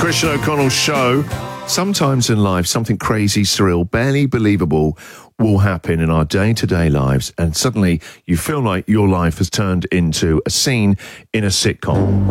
Christian O'Connell Show. Sometimes in life, something crazy, surreal, barely believable will happen in our day-to-day lives, and suddenly you feel like your life has turned into a scene in a sitcom.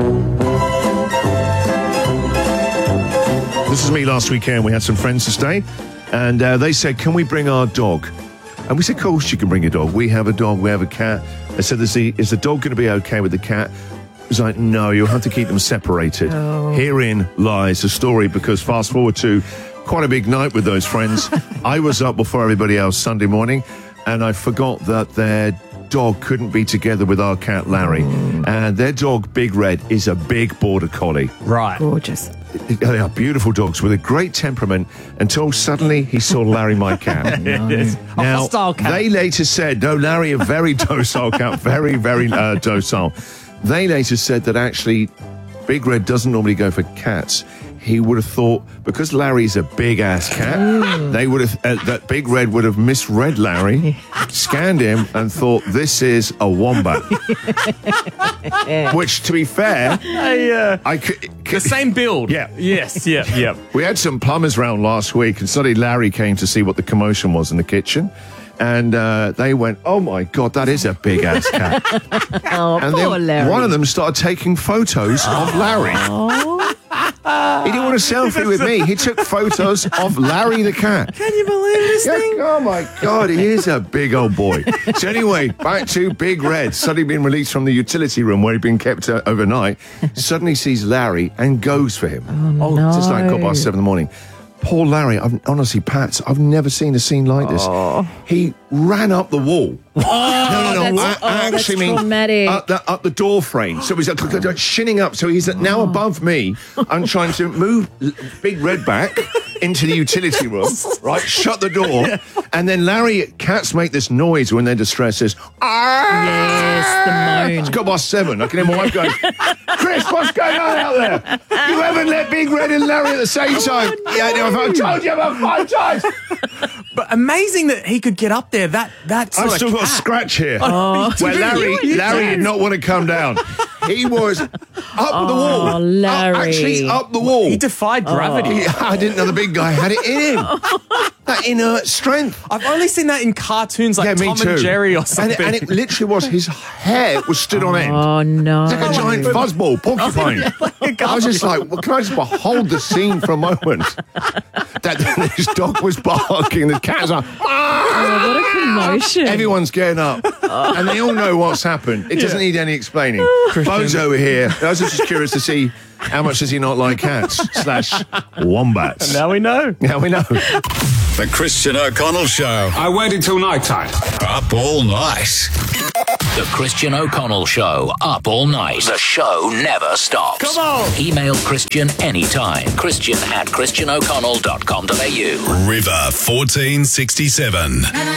This is me last weekend. We had some friends to stay, and they said, can we bring our dog? And we said, of course you can bring a dog. We have a dog, we have a cat. They said, is the dog going to be okay with the cat? It was like, no, you'll have to keep them separated. Oh. Herein lies the story, because fast forward to quite a big night with those friends. I was up before everybody else Sunday morning, and I forgot that their dog couldn't be together with our cat, Larry. And their dog, Big Red, is a big border collie. Right. Gorgeous. They are beautiful dogs with a great temperament, until suddenly he saw Larry, my cat. Nice. Now, hostile cat. they later said, no, Larry, a very docile cat, very, very docile. They later said that actually Big Red doesn't normally go for cats. He would have thought, because Larry's a big-ass cat, they would have that Big Red would have misread Larry, scanned him, and thought, this is a wombat. Which, to be fair, I could... The same build. Yeah. Yes, yeah. We had some plumbers round last week, and suddenly Larry came to see what the commotion was in the kitchen. And they went, oh, my God, that is a big-ass cat. Oh, and poor then Larry. one of them started taking photos of Larry. He didn't want a selfie with me. He took photos of Larry the cat. Can you believe this thing? Oh, my God, he is a big old boy. So anyway, back to Big Red, suddenly being released from the utility room where he'd been kept overnight, suddenly sees Larry and goes for him. Oh, no. Just like 7:15 in the morning. Poor Larry, honestly, Pat, I've never seen a scene like this. He ran up the wall. No. I actually mean traumatic. up the door frame. So he's like shinning up. So he's now above me. I'm trying to move Big Red back into the utility room, right? Shut the door. And then cats make this noise when they're distressed. Says, Yes, the moan. It's 7:15. I can hear my wife going, Chris, what's going on out there? You haven't let Big Red and Larry at the same time. Yeah, no, I've told you about 5 times. But amazing that he could get up there. That's I've still got a scratch here. Where Larry did not want to come down. He was up the wall. Larry. Actually up the wall. He defied gravity. I didn't know the big guy had it in him. That inert strength. I've only seen that in cartoons like me Tom too. and Jerry or something. And it literally was, his hair was stood on end. Oh, no. It's like a giant fuzzball, porcupine. I was just like, well, can I just behold the scene for a moment? That this dog was barking, the cat's like, Oh, what a commotion. everyone's getting up, and they all know what's happened. It doesn't need any explaining. Bo's over here. I was just curious to see how much does he not like cats / wombats. Now we know. Now we know. The Christian O'Connell Show. I waited till night time. Up all night. The Christian O'Connell Show, up all night. The show never stops. Come on. Email Christian anytime. Christian@christianoconnell.com.au. River 1467.